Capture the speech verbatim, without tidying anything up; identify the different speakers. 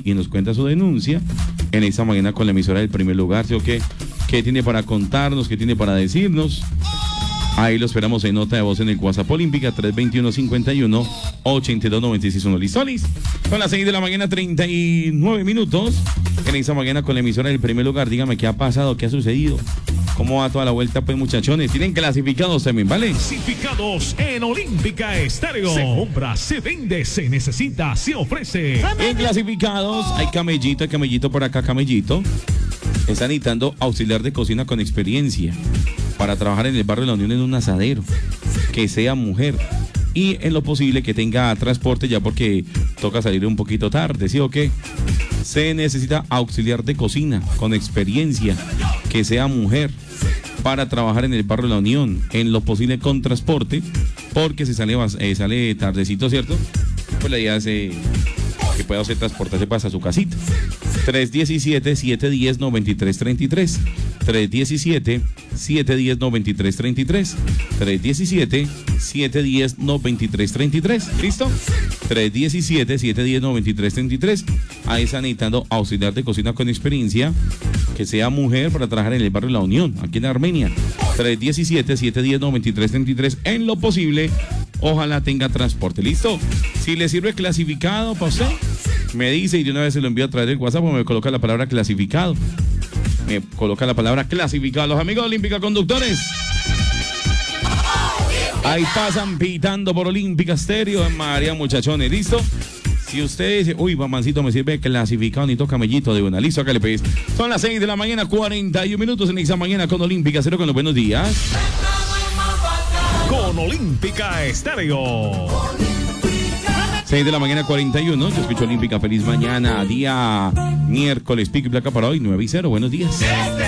Speaker 1: y nos cuenta su denuncia en esta mañana con la emisora del primer lugar. ¿Sí o qué? ¿Qué tiene para contarnos? ¿Qué tiene para decirnos? Ahí lo esperamos en nota de voz en el WhatsApp Olímpica tres dos uno, cinco uno, ocho dos nueve seis uno. ¿Listo? ¿Listo? Son las seis de la mañana, treinta y nueve minutos. En esta mañana con la emisora del primer lugar. Dígame qué ha pasado, qué ha sucedido. ¿Cómo va toda la vuelta, pues, muchachones? Tienen clasificados también, ¿vale?
Speaker 2: Clasificados en Olímpica Estéreo. Se compra, se vende, se necesita, se ofrece.
Speaker 1: En clasificados hay camellito, hay camellito por acá, camellito. Están necesitando auxiliar de cocina con experiencia para trabajar en el barrio de la Unión en un asadero. Que sea mujer. Y en lo posible que tenga transporte, ya porque toca salir un poquito tarde, ¿sí o qué? Se necesita auxiliar de cocina con experiencia, que sea mujer, para trabajar en el barrio de la Unión, en lo posible con transporte, porque si sale, eh, sale tardecito, ¿cierto? Pues la idea es eh, que pueda usted transportarse para su casita. tres uno siete, siete uno cero, nueve tres tres tres. tres uno siete, siete uno cero, nueve tres tres tres. tres uno siete, siete uno cero, nueve tres tres tres. ¿Listo? tres uno siete, siete uno cero, nueve tres tres tres. Ahí están necesitando auxiliar de cocina con experiencia, que sea mujer, para trabajar en el barrio de la Unión, aquí en Armenia. tres uno siete, siete uno cero, nueve tres tres tres. En lo posible, ojalá tenga transporte. ¿Listo? Si le sirve clasificado para usted, me dice y de una vez se lo envío a través del WhatsApp, o me coloca la palabra clasificado. Me coloca la palabra clasificado. Los amigos de Olímpica Conductores, ahí pasan pitando por Olímpica Estéreo en María, muchachones. ¿Listo? Si usted dice, uy, mamancito, me sirve clasificado, ni toca camellito de una. Listo, acá le pedís. Son las seis de la mañana, cuarenta y un minutos en esta mañana con Olímpica Estéreo, con los buenos días.
Speaker 2: Con Olímpica Estéreo.
Speaker 1: seis de la mañana, cuarenta y uno. Yo escucho Olímpica. Feliz mañana, día miércoles, pico y placa para hoy, nueve y cero. Buenos días.